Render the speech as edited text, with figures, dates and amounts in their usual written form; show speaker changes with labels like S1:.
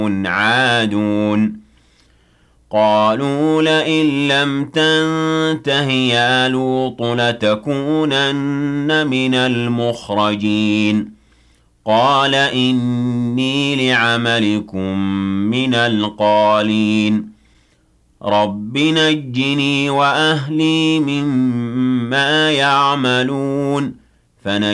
S1: عادون قالوا لئن لم تنته يا لوط لتكونن من المخرجين قال إني لعملكم من القالين رب نجني وأهلي مما يعملون